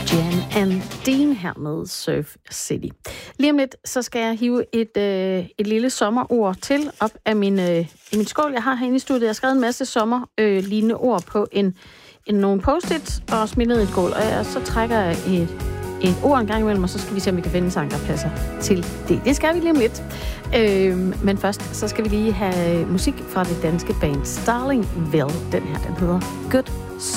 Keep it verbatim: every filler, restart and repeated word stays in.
Jan and Dean her med Surf City. Lige om lidt, så skal jeg hive et, øh, et lille sommerord til op af min, øh, i min skål. Jeg har herinde i studiet. Jeg har skrevet en masse sommerlignende øh, ord på en, en, nogle post-its og smidt ned i et skål. Og jeg, så trækker jeg et, et ord en gang imellem, og så skal vi se, om vi kan finde en sang, der passer til det. Det skal vi lige om lidt. Øh, men først, så skal vi lige have musik fra det danske band Starlingville. Den her, den hedder Good Soul.